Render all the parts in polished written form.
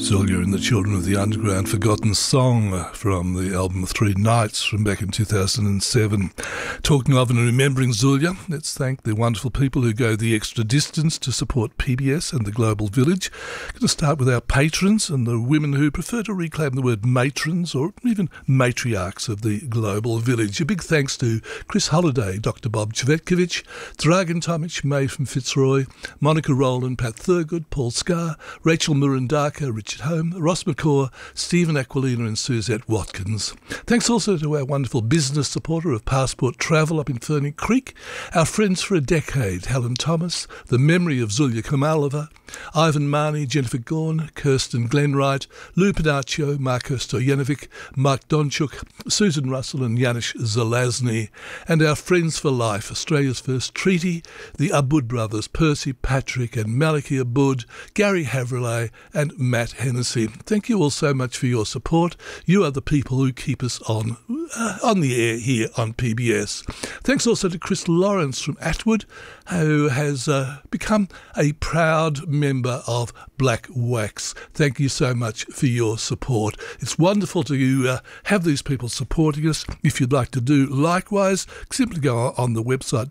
Zulia and the Children of the Underground, forgotten song from the album Three Nights from back in 2007. Talking of and remembering Zulia, let's thank the wonderful people who go the extra distance to support PBS and the Global Village. Going to start with our patrons and the women who prefer to reclaim the word matrons or even matriarchs of the Global Village. A big thanks to Chris Holliday, Dr. Bob Cvetkovic, Dragan Tomic, May from Fitzroy, Monica Rowland, Pat Thurgood, Paul Scarr, Rachel Murundaka, Richard Home, Ross McCaw, Stephen Aquilina and Suzette Watkins. Thanks also to our wonderful business supporter of Passport Travel up in Ferny Creek, our friends for a decade, Helen Thomas, the memory of Zulia Kamalova, Ivan Marnie, Jennifer Gorn, Kirsten Glenwright, Lou Pinaccio, Marko Stojanovic, Mark Donchuk, Susan Russell and Janusz Zelazny, and our friends for life, Australia's First Treaty, the Abud brothers, Percy, Patrick and Maliki Abud, Gary Havrelay and Matt Hennessy. Thank you all so much for your support. You are the people who keep us on the air here on PBS. Thanks also to Chris Lawrence from Atwood, who has become a proud member of Black Wax. Thank you so much for your support. It's wonderful to have these people supporting us. If you'd like to do likewise, simply go on the website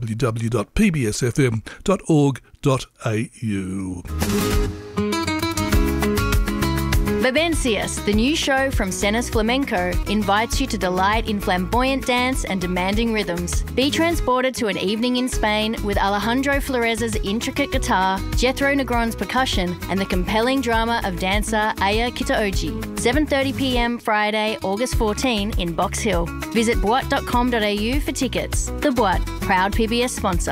www.pbsfm.org.au. Vivencias, the new show from Cenas Flamenco, invites you to delight in flamboyant dance and demanding rhythms. Be transported to an evening in Spain with Alejandro Flores' intricate guitar, Jethro Negron's percussion, and the compelling drama of dancer Aya Kitaoji. 7:30pm Friday, August 14 in Box Hill. Visit boite.com.au for tickets. The Boite, proud PBS sponsor.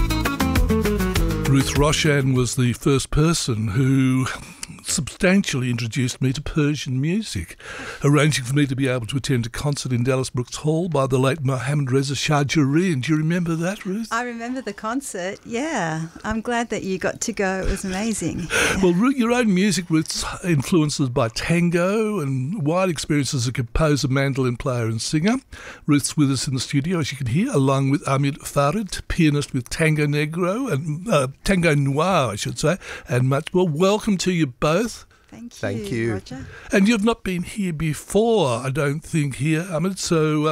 Ruth Roshan was the first person who substantially introduced me to Persian music, arranging for me to be able to attend a concert in Dallas Brooks Hall by the late Mohammad Reza Shah Jareen. Do you remember that, Ruth? I remember the concert, yeah. I'm glad that you got to go. It was amazing. Well, Ruth, your own music was influenced by tango and wide experience as a composer, mandolin player and singer. Ruth's with us in the studio, as you can hear, along with Ahmed Farid, pianist with Tango Negro and Tango Noir, I should say, and much more. Welcome to you both. Thank you, Roger. And you've not been here before, I don't think, here, Ahmed. So,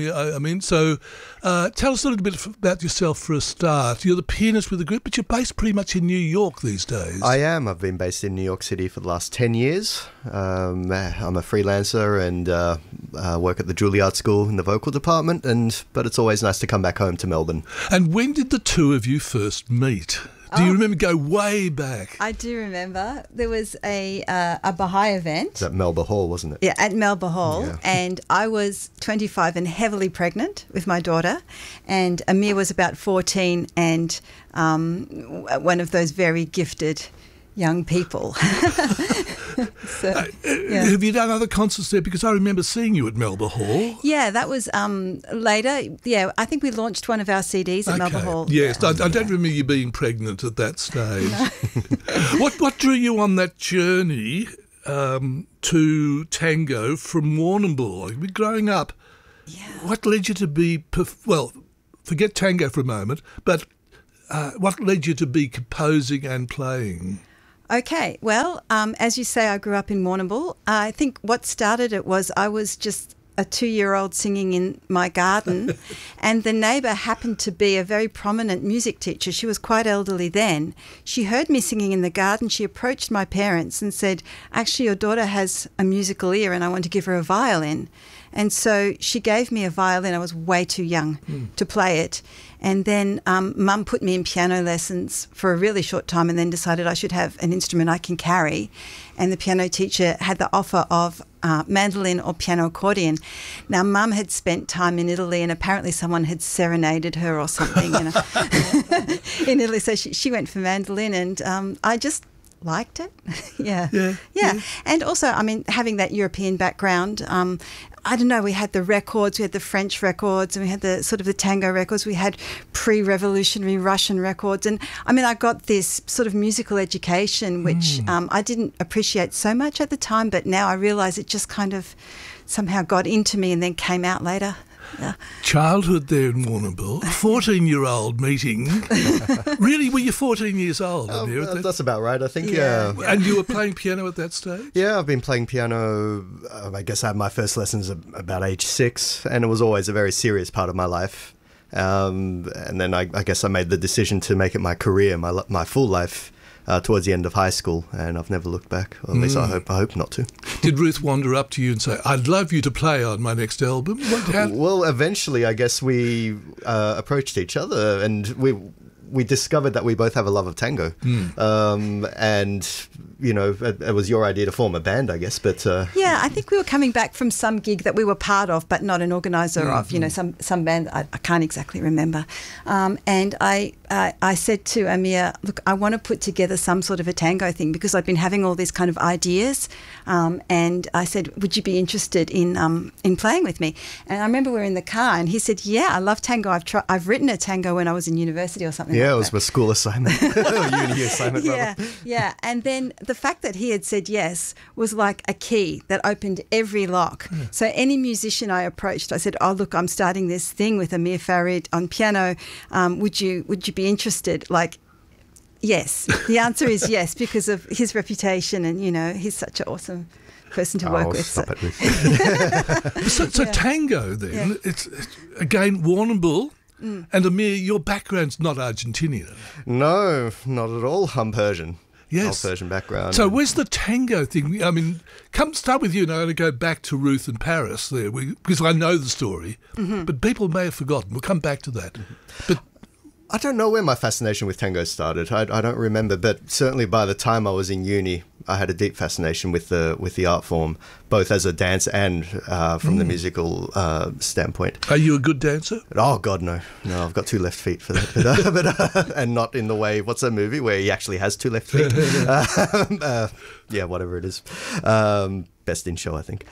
tell us a little bit about yourself for a start. You're the pianist with the group, but you're based pretty much in New York these days. I am. I've been based in New York City for the last 10 years. I'm a freelancer and work at the Juilliard School in the vocal department, but it's always nice to come back home to Melbourne. And when did the two of you first meet? Do you remember, go way back? I do remember. There was a Baha'i event. At Melba Hall, wasn't it? Yeah, at Melba Hall. Yeah. And I was 25 and heavily pregnant with my daughter. And Amir was about 14 and one of those very gifted young people. Yeah. Have you done other concerts there? Because I remember seeing you at Melba Hall. Yeah, that was later. Yeah, I think we launched one of our CDs at Melba Hall. Yes, I don't remember you being pregnant at that stage. No. What drew you on that journey to tango from Warrnambool? Growing up, what led you to be, forget tango for a moment, but what led you to be composing and playing? Okay, well, as you say, I grew up in Warrnambool. I think what started it was I was just a 2-year-old singing in my garden and the neighbour happened to be a very prominent music teacher. She was quite elderly then. She heard me singing in the garden. She approached my parents and said, actually, your daughter has a musical ear and I want to give her a violin. And so she gave me a violin. I was way too young to play it. And then Mum put me in piano lessons for a really short time and then decided I should have an instrument I can carry. And the piano teacher had the offer of mandolin or piano accordion. Now, Mum had spent time in Italy and apparently someone had serenaded her or something in Italy. So she went for mandolin and I just liked it. Yeah. And also, I mean, having that European background, I don't know, we had the records, we had the French records and we had the sort of the tango records, we had pre-revolutionary Russian records. And I mean, I got this sort of musical education, which I didn't appreciate so much at the time, but now I realise it just kind of somehow got into me and then came out later. Childhood there in Warrnambool, 14-year-old meeting. Really, were you 14 years old? That's about right, I think, Yeah. And you were playing piano at that stage? Yeah, I've been playing piano, I guess I had my first lessons about age 6, and it was always a very serious part of my life. And then I guess I made the decision to make it my career, my full life, towards the end of high school, and I've never looked back. Or at least I hope not to. Did Ruth wander up to you and say, "I'd love you to play on my next album"? Well, eventually, I guess we approached each other, and we discovered that we both have a love of tango. And, you know, it was your idea to form a band, I guess. But yeah, I think we were coming back from some gig that we were part of, but not an organiser of, you know, some band. I can't exactly remember. And I said to Amir, look, I want to put together some sort of a tango thing because I'd been having all these kind of ideas. And I said, would you be interested in playing with me? And I remember we were in the car and he said, yeah, I love tango. I've written a tango when I was in university or something. Yeah, like it was my school assignment, uni assignment. Yeah, yeah. And then the fact that he had said yes was like a key that opened every lock. Yeah. So any musician I approached, I said, oh, look, I'm starting this thing with Amir Farid on piano. Would you be interested? Like, yes. The answer is yes, because of his reputation and, you know, he's such an awesome person to work with. Stop it. So tango then, it's again Warrnambool. And Amir, your background's not Argentinian. No, not at all. I'm Persian. Yes. Persian background. So where's the tango thing? I mean, start with you, and I'm going to go back to Ruth and Paris there, because I know the story, but people may have forgotten. We'll come back to that. But I don't know where my fascination with tango started. I don't remember, but certainly by the time I was in uni, I had a deep fascination with the art form, both as a dancer and from the musical standpoint. Are you a good dancer? Oh God, no, I've got 2 left feet for that, but and not in the way. What's that movie where he actually has 2 left feet? Yeah, whatever it is, Best in Show, I think.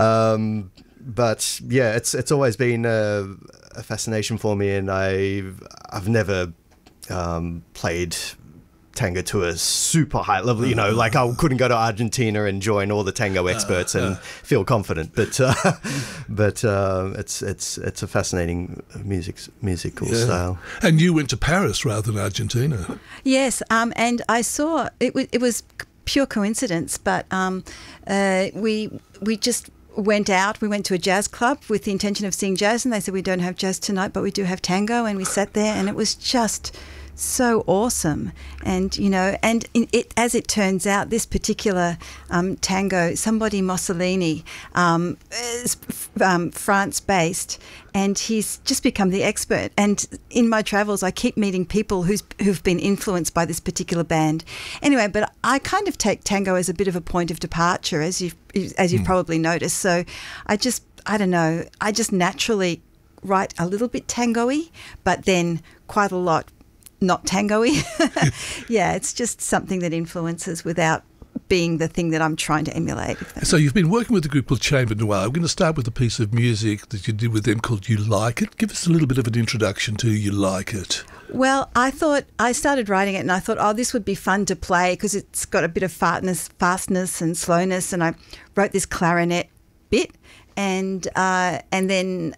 But yeah, it's always been a fascination for me, and I've never played tango to a super high level. You know, like I couldn't go to Argentina and join all the tango experts and feel confident. But it's a fascinating musical style. And you went to Paris rather than Argentina. Yes, and I saw it was pure coincidence, but we just went out. We went to a jazz club with the intention of seeing jazz, and they said, we don't have jazz tonight, but we do have tango. And we sat there, and it was just so awesome. And, you know, and as it turns out, this particular tango, somebody Mussolini, is France-based, and he's just become the expert. And in my travels, I keep meeting people who've been influenced by this particular band. Anyway, but I kind of take tango as a bit of a point of departure, as you've probably noticed. So I just naturally write a little bit tango-y, but then quite a lot not tango-y. Yeah, it's just something that influences without being the thing that I'm trying to emulate. So you've been working with a group called Chamber Noir. I'm going to start with a piece of music that you did with them called You Like It. Give us a little bit of an introduction to You Like It. Well, I started writing it and I thought, oh, this would be fun to play because it's got a bit of fastness and slowness, and I wrote this clarinet bit, and then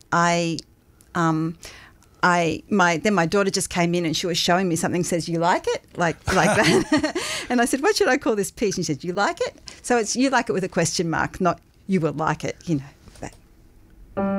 my daughter just came in and she was showing me something, says, you like it? Like that. And I said, what should I call this piece? And she said, you like it? So it's You Like It with a question mark, not you will like it, you know.